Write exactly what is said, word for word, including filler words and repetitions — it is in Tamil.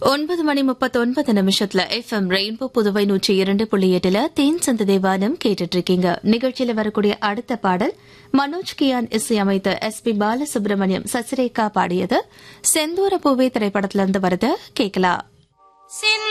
ஒன்பது மணி முப்பத்தொன்பது நிமிஷத்துல எஃப் எம் ரெயின்போ புதுவை நூற்றி இரண்டு புள்ளி எட்டுல தேன் சந்த தேவானம் கேட்டுட்டு இருக்கீங்க. நிகழ்ச்சியில வரக்கூடிய அடுத்த பாடல் மனோஜ் கியான் இசையமைத்த எஸ் பி பாலசுப்ரமணியம் சசிரேகா பாடியது செந்தூர பூவே திரைப்படத்திலிருந்து வருது கேட்கலாம்.